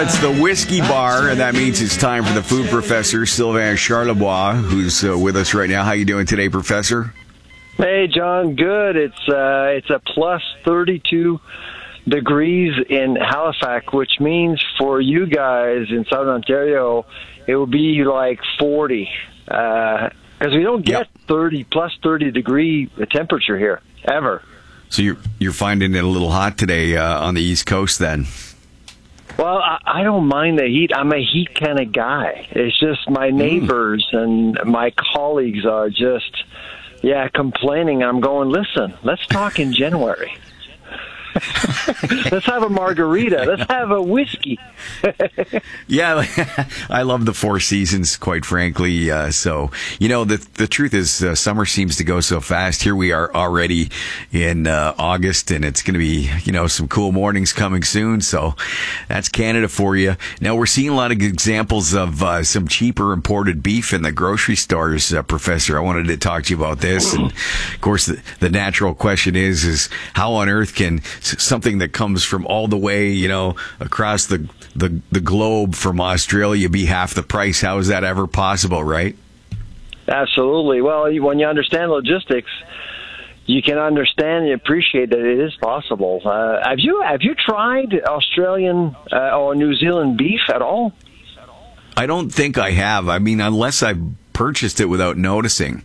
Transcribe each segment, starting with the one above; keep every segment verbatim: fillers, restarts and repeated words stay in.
It's the Whiskey Bar, and that means it's time for the food professor, Sylvain Charlebois, who's uh, with us right now. How you doing today, Professor? Hey, John. Good. It's uh, it's a plus thirty-two degrees in Halifax, which means for you guys in Southern Ontario, it will be like forty, because uh, we don't get yep. thirty plus thirty degree temperature here ever. So you're you're finding it a little hot today uh, on the East Coast, then? Well, I, I don't mind the heat. I'm a heat kind of guy. It's just my neighbors mm. and my colleagues are just, yeah, complaining. I'm going, listen, let's talk in January. Let's have a margarita. Let's have a whiskey. Yeah, I love the Four Seasons, quite frankly. Uh, so, you know, the the truth is uh, summer seems to go so fast. Here we are already in uh, August, and it's going to be, you know, some cool mornings coming soon. So that's Canada for you. Now, we're seeing a lot of examples of uh, some cheaper imported beef in the grocery stores, uh, Professor. I wanted to talk to you about this. And, of course, the, the natural question is, is how on earth can something that comes from all the way, you know, across the, the the globe from Australia be half the price? How is that ever possible, right? Absolutely. Well, when you understand logistics, you can understand and appreciate that it is possible. Uh, have you have you tried Australian uh, or New Zealand beef at all? I don't think I have. I mean, unless I purchased it without noticing.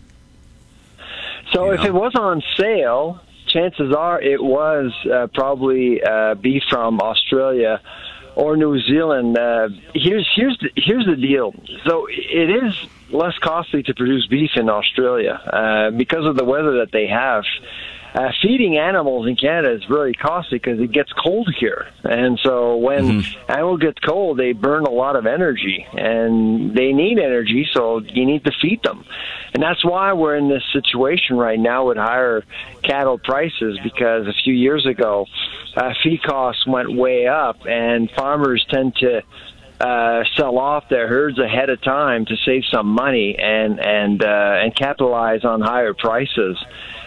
So if know? it was on sale, chances are it was uh, probably uh, beef from Australia or New Zealand. Uh, here's here's the, here's the deal. So it is less costly to produce beef in Australia uh, because of the weather that they have. Uh, feeding animals in Canada is very costly because it gets cold here. And so when mm-hmm. animals get cold, they burn a lot of energy. And they need energy, so you need to feed them. And that's why we're in this situation right now with higher cattle prices, because a few years ago, uh, feed costs went way up, and farmers tend to uh, sell off their herds ahead of time to save some money and, and, uh, and capitalize on higher prices.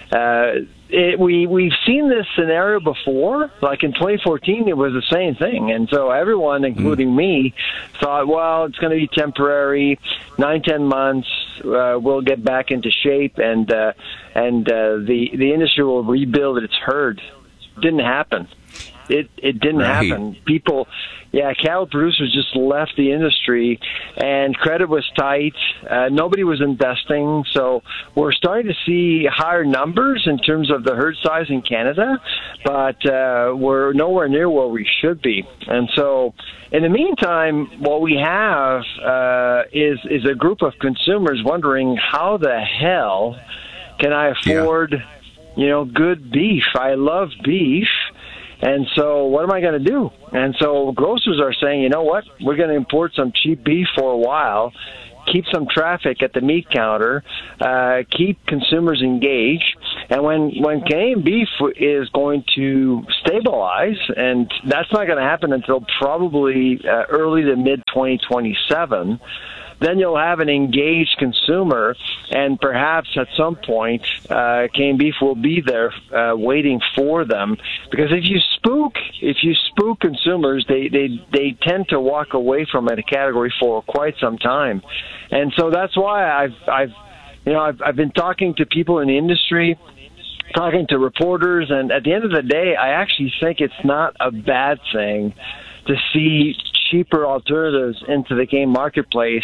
Uh, It, we we've seen this scenario before. Like in twenty fourteen, it was the same thing, and so everyone, including mm. me, thought, well, it's going to be temporary, nine ten months. Uh, we'll get back into shape, and uh, and uh, the the industry will rebuild its herd. Didn't happen. It it didn't right. happen. People, yeah, cattle producers just left the industry, and credit was tight. Uh, nobody was investing, so we're starting to see higher numbers in terms of the herd size in Canada, but uh, we're nowhere near where we should be. And so, in the meantime, what we have uh, is is a group of consumers wondering, how the hell can I afford, yeah. you know, good beef? I love beef. And so what am I going to do? And so grocers are saying, you know what, we're going to import some cheap beef for a while, keep some traffic at the meat counter, uh, keep consumers engaged. And when, when Canadian beef is going to stabilize, and that's not going to happen until probably uh, early to mid twenty twenty-seven, then you'll have an engaged consumer, and perhaps at some point, uh, Canadian beef will be there uh, waiting for them. Because if you spook, if you spook consumers, they, they, they tend to walk away from a category for quite some time. And so that's why I've, I've you know, I've, I've been talking to people in the industry, talking to reporters, and at the end of the day, I actually think it's not a bad thing to see cheaper alternatives into the game marketplace,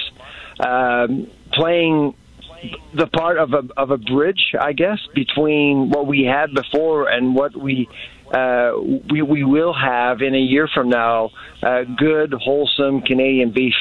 um, playing the part of a of a bridge, I guess, between what we had before and what we uh, we we will have in a year from now. Uh, good, wholesome Canadian beef.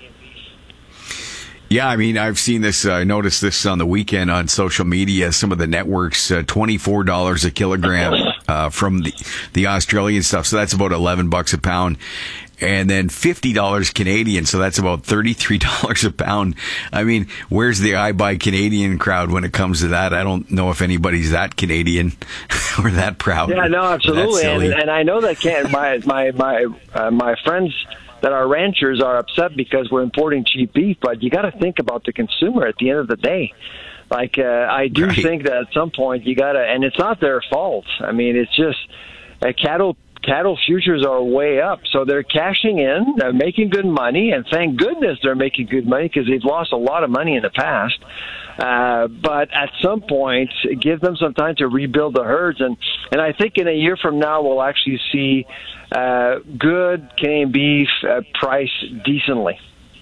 Yeah, I mean, I've seen this. I uh, noticed this on the weekend on social media. Some of the networks, uh, twenty-four dollars a kilogram uh, from the the Australian stuff. So that's about eleven bucks a pound. And then fifty dollars Canadian, so that's about thirty-three dollars a pound. I mean, where's the I Buy Canadian crowd when it comes to that? I don't know if anybody's that Canadian or that proud. Yeah, no, absolutely. And, and I know that can, my my my uh, my friends that are ranchers are upset because we're importing cheap beef, but you got to think about the consumer at the end of the day. Like, uh, I do right. think that at some point you got to, and it's not their fault. I mean, it's just uh, cattle cattle futures are way up. So they're cashing in, they're making good money, and thank goodness they're making good money because they've lost a lot of money in the past. Uh, but at some point, give them some time to rebuild the herds. And, and I think in a year from now, we'll actually see uh, good Canadian beef uh, priced decently.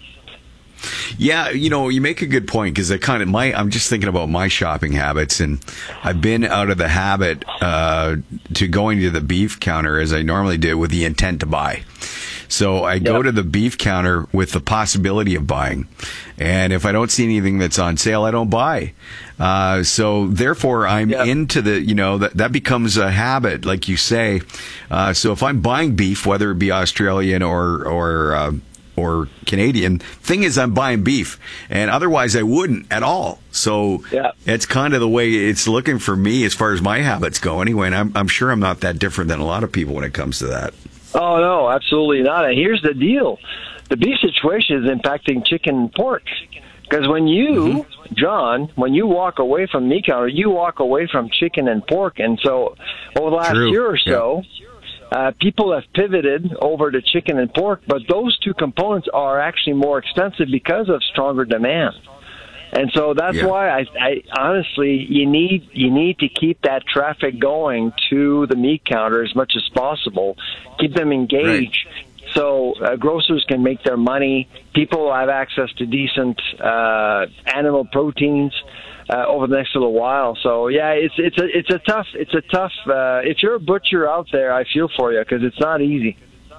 Yeah, you know, you make a good point because I kind of my I'm just thinking about my shopping habits, and I've been out of the habit uh, to going to the beef counter as I normally did with the intent to buy. So I go yep. to the beef counter with the possibility of buying, and if I don't see anything that's on sale, I don't buy. Uh, so therefore, I'm yep. into the, you know, that that becomes a habit, like you say. Uh, so if I'm buying beef, whether it be Australian or or uh, or Canadian, thing is I'm buying beef, and otherwise I wouldn't at all. So yeah. it's kind of the way it's looking for me as far as my habits go anyway, and I'm, I'm sure I'm not that different than a lot of people when it comes to that. Oh, no, absolutely not. And here's the deal. The beef situation is impacting chicken and pork. Because when you, mm-hmm. John, when you walk away from the meat counter, you walk away from chicken and pork. And so over the last True. year or so, yeah. Uh, people have pivoted over to chicken and pork, but those two components are actually more expensive because of stronger demand. And so that's yeah. why I, I honestly, you need you need to keep that traffic going to the meat counter as much as possible. Keep them engaged, right. so uh, grocers can make their money. People have access to decent uh, animal proteins uh, over the next little while. So yeah, it's it's a it's a tough it's a tough. Uh, if you're a butcher out there, I feel for you because it's not easy.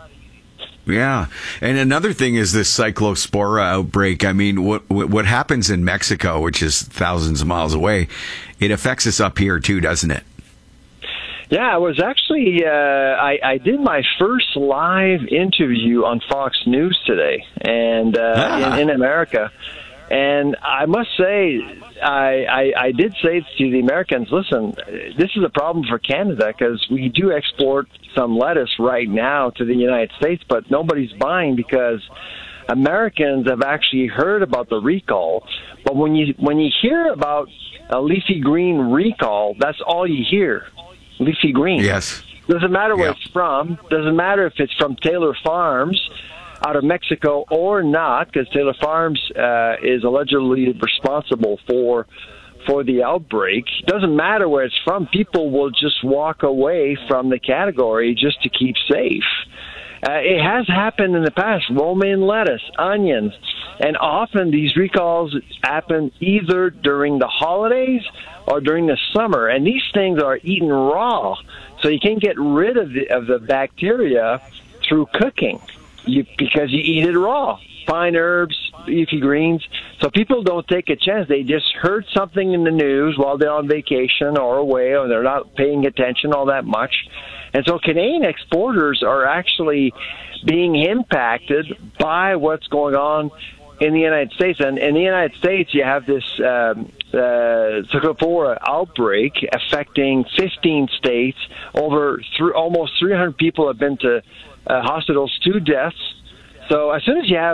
Yeah, and another thing is this cyclospora outbreak. I mean, what what happens in Mexico, which is thousands of miles away, it affects us up here too, doesn't it? Yeah, I was actually, uh, I, I did my first live interview on Fox News today, and uh, ah. in, in America. And I must say, I, I, I did say to the Americans, listen, this is a problem for Canada because we do export some lettuce right now to the United States, but nobody's buying because Americans have actually heard about the recall. But when you when you hear about a leafy green recall, that's all you hear, leafy green. Yes. Doesn't matter where yeah. it's from. Doesn't matter if it's from Taylor Farms out of Mexico or not, because Taylor Farms uh, is allegedly responsible for for the outbreak. Doesn't matter where it's from. People will just walk away from the category just to keep safe. Uh, it has happened in the past. Romaine lettuce, onions, and often these recalls happen either during the holidays or during the summer, and these things are eaten raw, so you can't get rid of the, of the bacteria through cooking. You, because you eat it raw, fine herbs, leafy greens. So people don't take a chance. They just heard something in the news while they're on vacation or away, or they're not paying attention all that much. And so Canadian exporters are actually being impacted by what's going on in the United States. And in the United States, you have this um, uh, Cyclospora outbreak affecting fifteen states. Over th- almost three hundred people have been to Uh, hospitals, two deaths. So as soon as you have